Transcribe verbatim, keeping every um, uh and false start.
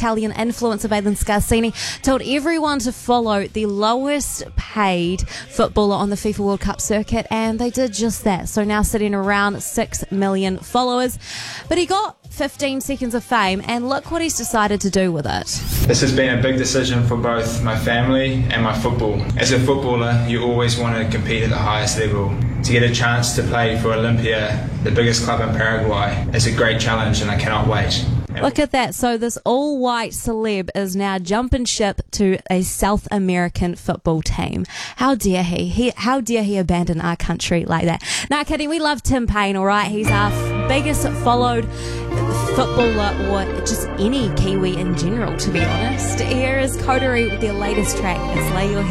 Italian influencer Valen Scarsini told everyone to follow the lowest paid footballer on the FIFA World Cup circuit, and they did just that. So now sitting around six million followers. But he got fifteen seconds of fame, and look what he's decided to do with it. This has been a big decision for both my family and my football. As a footballer, you always want to compete at the highest level. To get a chance to play for Olimpia, the biggest club in Paraguay, is a great challenge, and I cannot wait. Look at that. So this all-white celeb is now jumping ship to a South American football team. How dare he? he how dare he abandon our country like that? Now, kidding, we love Tim Payne, all right? He's our f- biggest followed footballer, or just any Kiwi in general, to be honest. Here is Coterie with their latest track. It's Lay Your Head.